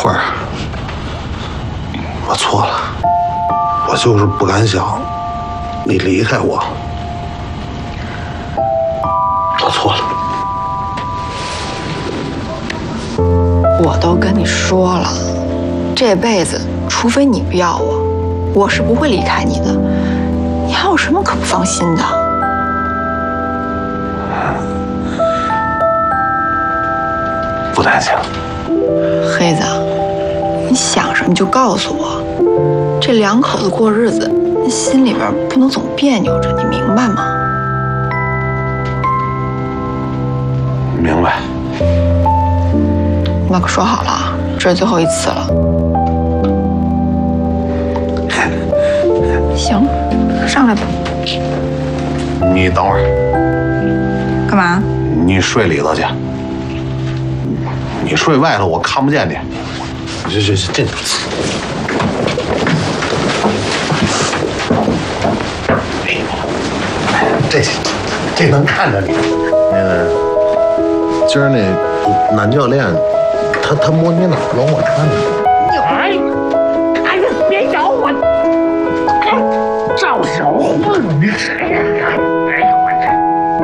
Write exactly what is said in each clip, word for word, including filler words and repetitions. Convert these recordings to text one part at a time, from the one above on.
花儿，我错了，我就是不敢想你离开我，我错了。 我都跟你说了，这辈子除非你不要我，我是不会离开你的。你还有什么可不放心的？ 不担心了。 黑子，你想什么就告诉我。这两口子过日子，心里边不能总别扭着，你明白吗？ 明白。 那可说好了，这是最后一次了。行，上来吧。 你等会儿。 干嘛？ 你睡里头去。你睡外头，我看不见你。这这这这。这这能看着你。那个，今儿那男教练，他他摸你哪儿了？我看着。 哎，哎呀，别咬我！哎，招手！你哎呀，哎呀，我这。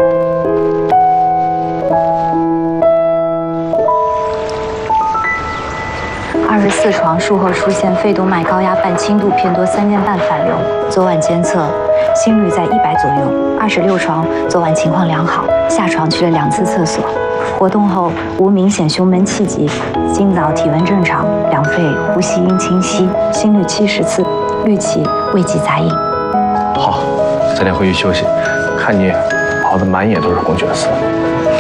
二十四床术后出现肺动脉高压半轻度偏多三间半反流，昨晚监测心率在一百左右。二十六床昨晚情况良好，下床去了两次厕所，活动后无明显胸闷气急，今早体温正常，两肺呼吸音清晰，心率七十次，预期未及杂音。 好，早点回去休息，看你跑得满眼都是红血丝。